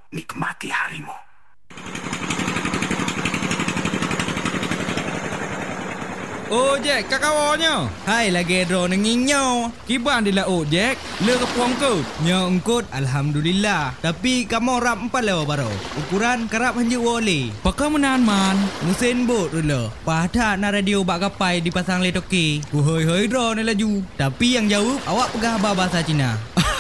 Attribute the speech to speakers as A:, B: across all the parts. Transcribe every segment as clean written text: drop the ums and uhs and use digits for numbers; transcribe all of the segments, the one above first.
A: nikmati harimu.
B: Oh Jack, kakawannya.
C: Hai lagi draw nenginyo.
B: Kiban di laut Jack. Le kepuang ke?
C: Nya engkut alhamdulillah. Tapi kamu rap 4 lewa baro. Ukuran kerap hanjuk wole.
B: Pakai menahan man.
C: Mesin bot dulu. Pada na radio bak kapai dipasang le toki. Ku hoi draw ni laju. Tapi yang jauh awak pegah bahasa Cina.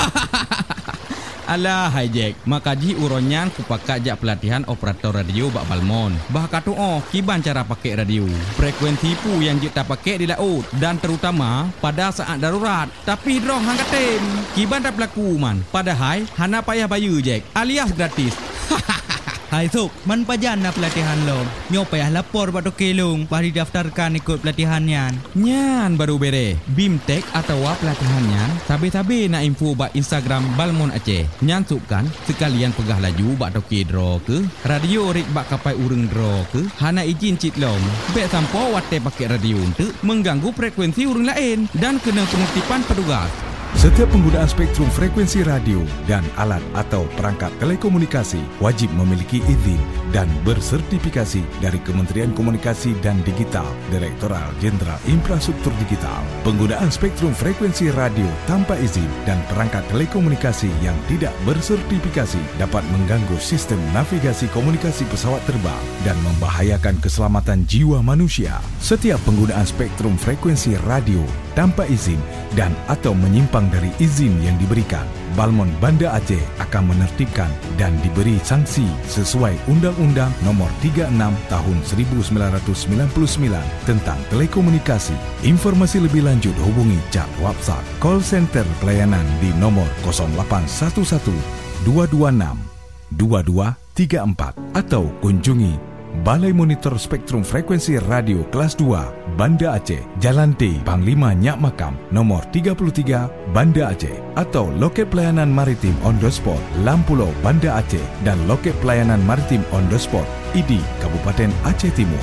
B: Alah hai Jack, makaji uronyan ku pakai jak pelatihan operator radio bak Balmon. Bah katu kiban cara pakai radio. Frekuensi pu yang kita pakai di laut dan terutama pada saat darurat. Tapi drong hang katem. Kiban tak berlaku man. Padahal hana payah bayu Jack, alias gratis.
C: Hai Sok, man pajan na pelatihan lo. Nyo payah lapor bak toki long, bah didaftarkan ikut pelatihan yan.
B: Nyan baru bere. Bimtek atau pelatihan nyan. Sabi-sabi nak info bak Instagram Balmon Aceh. Nyan sukkan sekalian pegah laju bak toki draw ke. Radio rik bak kapai ureng draw ke. Hana izin cit long. Bek sampo wate pakai radio untuk mengganggu frekuensi ureng lain dan kena penertiban petugas.
A: Setiap penggunaan spektrum frekuensi radio dan alat atau perangkat telekomunikasi wajib memiliki izin dan bersertifikasi dari Kementerian Komunikasi dan Digital, Direktorat Jenderal Infrastruktur Digital. Penggunaan spektrum frekuensi radio tanpa izin dan perangkat telekomunikasi yang tidak bersertifikasi dapat mengganggu sistem navigasi komunikasi pesawat terbang dan membahayakan keselamatan jiwa manusia. Setiap penggunaan spektrum frekuensi radio tanpa izin dan atau menyimpang dari izin yang diberikan, Balmon Banda Aceh akan menertibkan dan diberi sanksi sesuai Undang-Undang Nomor 36 Tahun 1999 tentang Telekomunikasi. Informasi lebih lanjut hubungi chat WhatsApp call center pelayanan di nomor 0811 226 2234 atau kunjungi Balai Monitor Spektrum Frekuensi Radio Kelas 2 Banda Aceh, Jalan T, Panglima Nyak Makam, nomor 33, Banda Aceh, atau Loket Pelayanan Maritim on the Spot, Lampulau, Banda Aceh, dan Loket Pelayanan Maritim on the Spot, ID, Kabupaten Aceh Timur.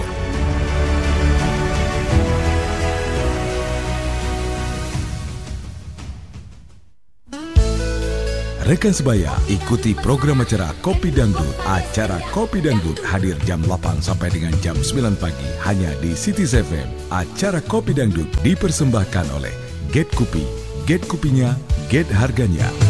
A: Rekan sebaya, ikuti program acara Kopi Dangdut. Acara Kopi Dangdut hadir jam 8 sampai dengan jam 9 pagi hanya di City FM. Acara Kopi Dangdut dipersembahkan oleh Get Kopi. Get kopinya, get harganya.